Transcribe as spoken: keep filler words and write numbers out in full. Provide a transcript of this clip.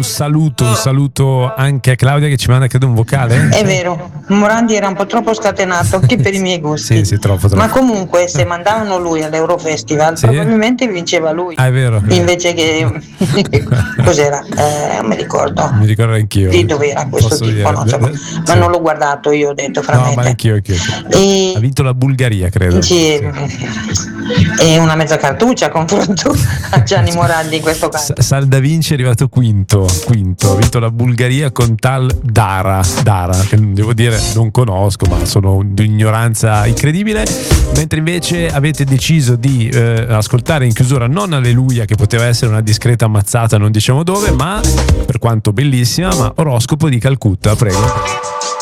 saluto, un saluto anche a Claudia che ci manda credo un vocale. È vero, Morandi era un po' troppo scatenato anche per i miei gusti. Sì, sì, troppo, troppo. Ma comunque se mandavano lui all'Eurofestival sì? probabilmente vinceva lui. Ah, è vero. Invece che cos'era? Eh, non mi ricordo. Mi ricordo anch'io. Di dove era questo Posso tipo, dire. no, insomma, Sì. ma non l'ho guardato, io ho detto francamente. No, ma anch'io, anch'io. E... ha vinto la Bulgaria, credo. Sì, è una mezza cartuccia a confronto a Gianni Morandi in questo caso. Sal da Vinci è arrivato quinto, quinto, ha vinto la Bulgaria con tal Dara, Dara, che devo dire non conosco, ma sono di ignoranza incredibile. Mentre invece avete deciso di eh, ascoltare in chiusura non Alleluia, che poteva essere una discreta ammazzata, non diciamo dove, ma per quanto bellissima, ma Oroscopo di Calcutta, prego.